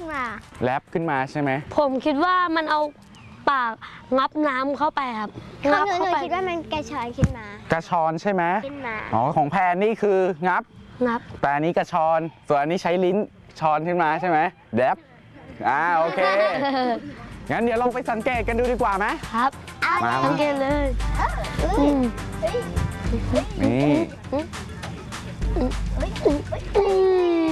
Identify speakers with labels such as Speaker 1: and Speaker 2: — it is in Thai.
Speaker 1: ขึ้นมา
Speaker 2: แรปขึ้นมาใช่ไหม
Speaker 3: ผมคิดว่ามันเอาปากงับน้ำเข้าไปครับ
Speaker 1: หนูคิดว่ามันกระชอนขึ้นมาก
Speaker 2: ระชอนใช่ไหม
Speaker 1: ขึ้นมา
Speaker 2: อ๋อของแพนนี่คืองับแต่อันนี้กระชอนส่วนอันนี้ใช้ลิ้นช้อนขึ้นมาใช่ไหมแรปโอเคงั้นเดี๋ยวลองไปสังเกตกันดูดีกว่าไหม
Speaker 3: ครับ
Speaker 2: มา
Speaker 3: สังเกตเลย
Speaker 2: นี่